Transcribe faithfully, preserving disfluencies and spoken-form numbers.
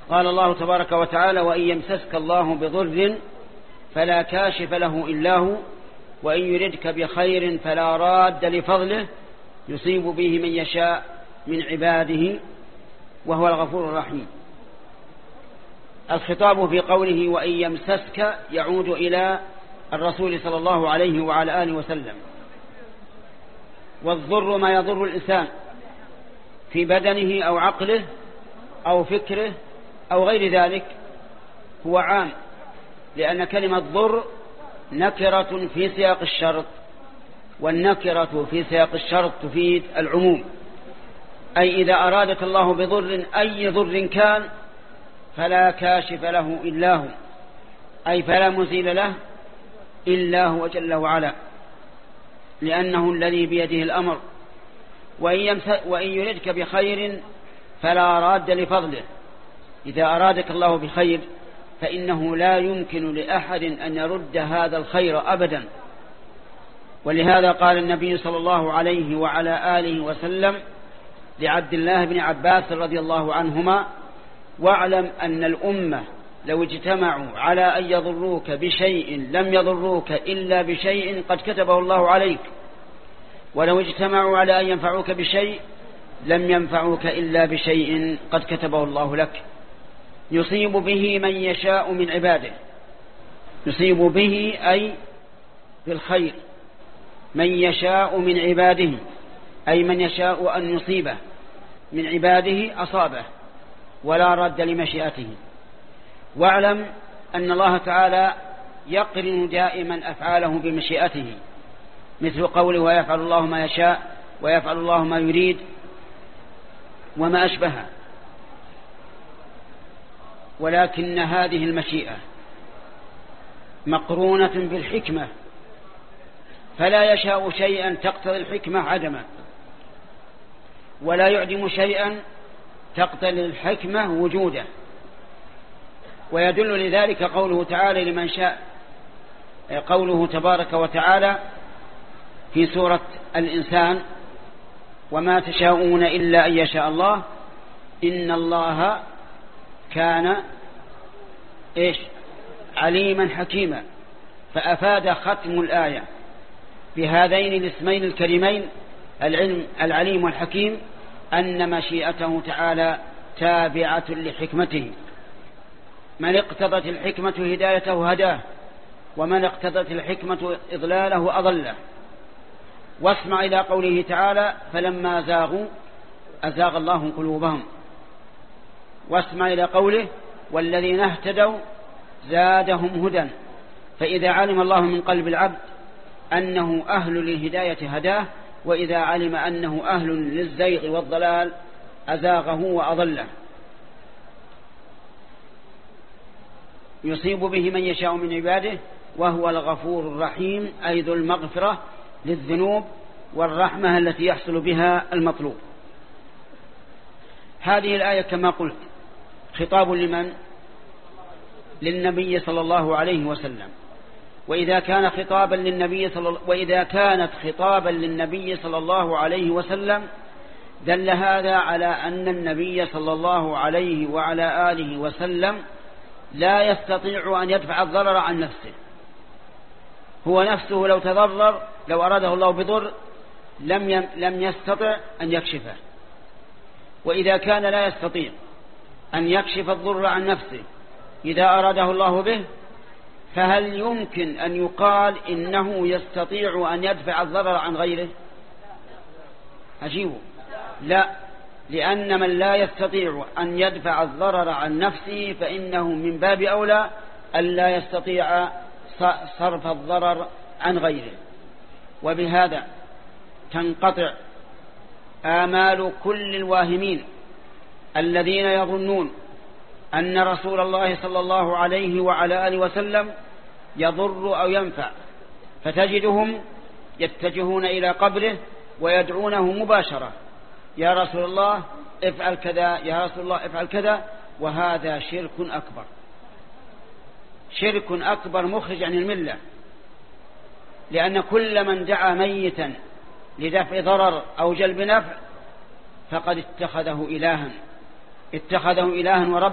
قال الله تبارك وتعالى: وإن يمسسك الله بضر فلا كاشف له إلا هو وإن يردك بخير فلا راد لفضله يصيب به من يشاء من عباده وهو الغفور الرحيم. الخطاب في قوله وإن يمسسك يعود إلى الرسول صلى الله عليه وعلى آله وسلم. والضر ما يضر الإنسان في بدنه أو عقله أو فكره أو غير ذلك هو عام، لأن كلمة ضر نكرة في سياق الشرط، والنكرة في سياق الشرط تفيد العموم. أي إذا أرادك الله بضر أي ضر كان فلا كاشف له إلا هو، أي فلا مزيل له إلا هو جل وعلا، لأنه الذي بيده الأمر. وإن يردك بخير فلا راد لفضله. إذا أرادك الله بخير فإنه لا يمكن لأحد أن يرد هذا الخير أبدا. ولهذا قال النبي صلى الله عليه وعلى آله وسلم لعبد الله بن عباس رضي الله عنهما: واعلم أن الأمة لو اجتمعوا على أن يضروك بشيء لم يضروك إلا بشيء قد كتبه الله عليك، ولو اجتمعوا على أن ينفعوك بشيء لم ينفعوك إلا بشيء قد كتبه الله لك. يصيب به من يشاء من عباده. يصيب به أي بالخير من يشاء من عباده، أي من يشاء أن يصيبه من عباده أصابه ولا رد لمشيئته. واعلم أن الله تعالى يقرن دائما أفعاله بمشيئته، مثل قوله: ويفعل الله ما يشاء ويفعل الله ما يريد وما أشبهه. ولكن هذه المشيئة مقرونة بالحكمة، فلا يشاء شيئا تقتضي الحكمة عدما، ولا يعدم شيئا تقتضي الحكمة وجوده. ويدل لذلك قوله تعالى لمن شاء، قوله تبارك وتعالى في سورة الإنسان: وما تشاءون إلا أن يشاء الله إن الله كان إيش عليما حكيما. فأفاد ختم الآية بهذين الاسمين الكريمين العلم العليم والحكيم أن مشيئته تعالى تابعة لحكمته. من اقتضت الحكمة هدايته هداه، ومن اقتضت الحكمة إضلاله أضله. واسمع إلى قوله تعالى: فلما زاغوا أزاغ الله قلوبهم. واسمع إلى قوله: والذين اهتدوا زادهم هدى. فإذا علم الله من قلب العبد أنه أهل للهداية هداه، وإذا علم أنه أهل للزيغ والضلال أزاغه وأضله. يصيب به من يشاء من عباده وهو الغفور الرحيم، أي ذو المغفرة للذنوب والرحمة التي يحصل بها المطلوب. هذه الآية كما قلت خطاب لمن؟ للنبي صلى الله عليه وسلم. وإذا كان خطابا للنبي صلى وإذا كانت خطابا للنبي صلى الله عليه وسلم دل هذا على أن النبي صلى الله عليه وعلى آله وسلم لا يستطيع أن يدفع الضرر عن نفسه. هو نفسه لو تضرر، لو أراده الله بضر لم لم يستطع أن يكشفه. وإذا كان لا يستطيع أن يكشف الضر عن نفسه إذا أراده الله به، فهل يمكن أن يقال إنه يستطيع أن يدفع الضرر عن غيره؟ أجيبه: لا، لأن من لا يستطيع أن يدفع الضرر عن نفسه فإنه من باب أولى أن لا يستطيع صرف الضرر عن غيره. وبهذا تنقطع آمال كل الواهمين الذين يظنون أن رسول الله صلى الله عليه وعلى آله وسلم يضر أو ينفع، فتجدهم يتجهون إلى قبره ويدعونه مباشرة: يا رسول الله افعل كذا، يا رسول الله افعل كذا. وهذا شرك أكبر، شرك أكبر مخرج عن الملة. لأن كل من دعا ميتا لدفع ضرر أو جلب نفع فقد اتخذه إلها اتخذه إلها ورب